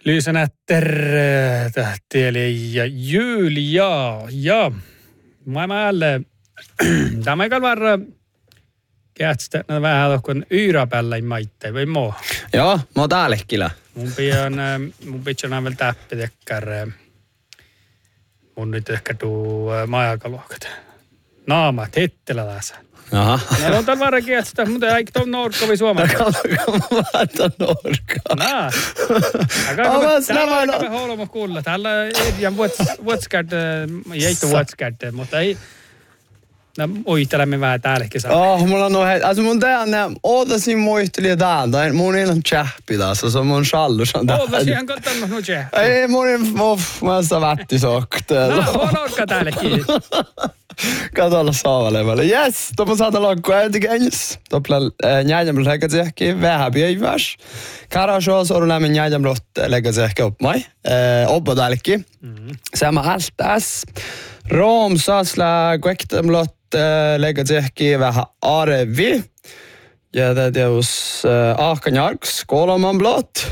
Lysenä tervehteli ja Julia. Ja mä alle tämä ei varra kätstä vähän lohkon yyräpällä maitte vai mo. Joo, mä oon täälläkin. Mun pitää vielä täppitäkkär. Mun nyt ehkä tuu majakaluokat. Naamat hittelä tässä. Jaha. No on tämän varra kätstä, mutta eikö tuon Norkka vai Suomen? Kalmaata Norkka. Nää. Täällä on aika holmo kuulla. Täällä ei vuotskärd, ei vuotskärd, mutta ei. No muistelemme vähän täälläkin saa. Mulla on alltså mun tänne odotasin muisteli täältä. Mun ei ole chappi tässä, se on mun shallusan täältä. Odotasin ihan kattanut no chappi. Ei mun ei mä saa vättisokteella. No, on Norkka täälläkin. Katolla saavalevalle. Yes, tuolla saada lankua ääntikäännes. Tuolla njääjämmällä läkäsi ehkä vähän päiväs. Karasjoos on lämmin njääjämmällä läkäsi ehkä oppamai. Oppa täälläkin. Sama altas. Roomsasla kuektamlot läkäsi ehkä vähän arevi. Ja det är hos Akanjarks, Kolomanblott.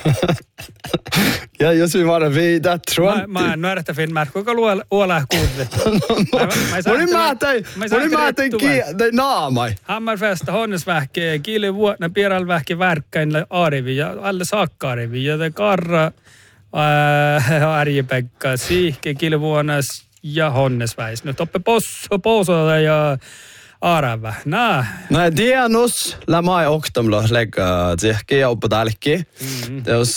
Ja jos vi var vidare, tror jag. Mä en nuorta Finnmark, kuinka luola kuulet? Oli määtän naamai. Hammarfesta, Honnesvähke, Kille vuotna, Pieralvähke, Värkkäinle, Arivi ja alle Saakka-Arivi. Ja te Karra, Arjepekka, Siihke, Kille vuonnas ja Honnesväis. Nyt oppe Posola ja Arava. No Dianus lämai oktamlo lägga tsihki ja oppa täälläkin. Jos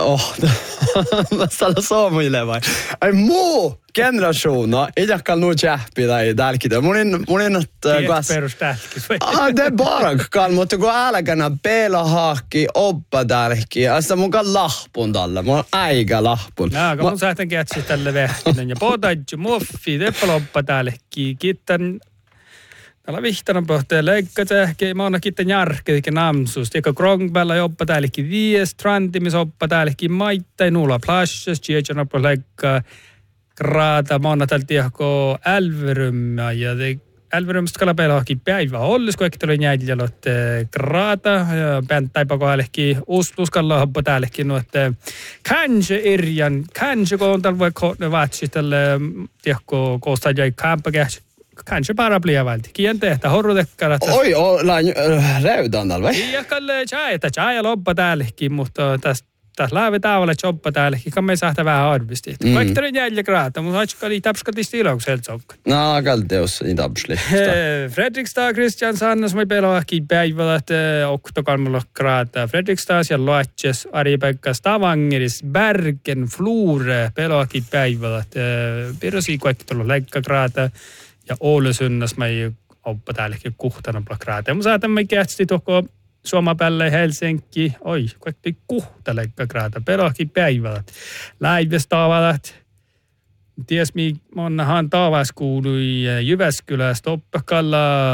tällä suomille vai. Ai muu generationa ei jakkaan nuu tjäppi tai täälläkin. Mun en peruställäkin. Det är bara kan mutta kun älkänä pela haakki oppa täälläkin. Asta mun kan lahpun tällä. Mun aika lahpun. Kun mun sähtän kätsi tälle vähkinen. Ja potajju muffi, teppä oppa täälläkin. Kiittän täällä vihtana pohtaa leikkatähkeä. Mä oon kiittän järkkäikin namsusta. Eikä krongpällä joppa täälläkin vies. Trantimis oppa täälläkin maittain. Nulla plashes. Tjeitän oppa leikkaa kraata. Mä oon täällä tiehko älverymä. Ja älverymistä kalla pelaakin päivä ollis. Kun ehkä tuli jäljälot kraata. Ja pänttäipä kohdallekin uskalla oppa täälläkin. No, että kanske irjan. Kanske kun on täällä voi kohde vatsi tälle tiehko koostaa jäi kämpäkäs. Kanske bara blir väldigt. Kien tehtä horrotekkara. Oi, räydään täällä vai? Ja kalle chai loppa täälläkin, mutta tässä lähde tavalla choppa täälläkin, kan me saada vähän arvisti. Kaikki on jäljellä kraata, mutta hatskali tapskati stilauksella choppa. No, kalteus niin tapsli. Fredrikstad, Christian Sannas, me pelaakin päivälät, oktokalmalla kraata. Fredrikstad ja Loatjes, Arjepekka, Stavangeris, Bergen, Flore, pelaakin päivälät. Pirosi kaikki tuolla leikkakraata. Ja Ålesundnas mä ei oppa täälläkin kuhtana plakraata. Mä saatan mä kätsi tuoko Suomapälle Helsinki. Oi, kaikki kuhtaleikka kraata. Pelaakin päivälät. Läivestaavalät. Ties monnahan taavas kuului Jyväskylästä oppakalla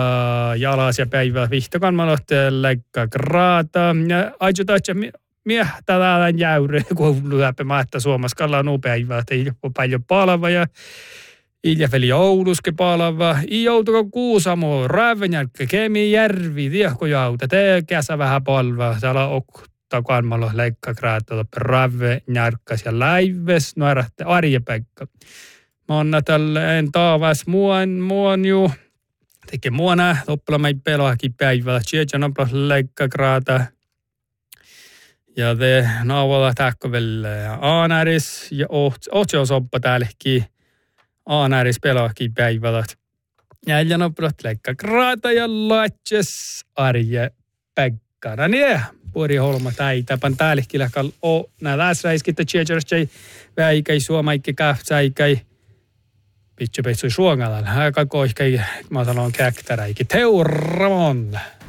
jalas ja päivälät. Vihtokanmalot leikka kraata. Ja ajutatja miehtä täällä jäyre, kun läppämättä Suomessa kallaan päivälät. Ei ole paljon palava ja Iljafeli Ouluske palava, i joutuko Kuusamo, Rävenjärkkä, Kemijärvi, Tiehkojauta, te käsä vähän palva, täällä oktakanmalla leikkakraatalla, Rävenjärkkäs ja Läives, noiratte Arjepekka. Mä oon tällä en taavas muon ju, teke muona, toppala mei pelaakin päivällä, tjejan opla leikkakraata. Ja te naavalla tähkö vielä Aanäris ja Otsiosoppa täälläkin. Aanäris pelaakin päivälät. Jäljän oppilat leikka kraata ja Loatjes Arjepekka. No niin, Puori Holma täitäpän täälläkin lähkal o. Nää läsräiskittä tjejerstjei väikäi suomaikki kähtsäikäi. Pitsi peitsui suongalalla. Aika koihkai, mä sanon käktäräikin. Teuramon.